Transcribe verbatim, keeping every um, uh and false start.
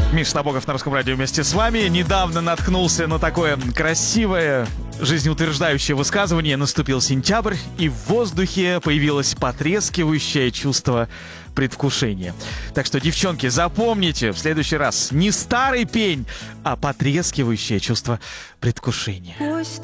Миша Набоков на Русском радио вместе с вами. Недавно наткнулся на такое красивое, жизнеутверждающее высказывание. Наступил сентябрь, и в воздухе появилось потрескивающее чувство предвкушения. Так что, девчонки, запомните в следующий раз не старый пень, а потрескивающее чувство предвкушения.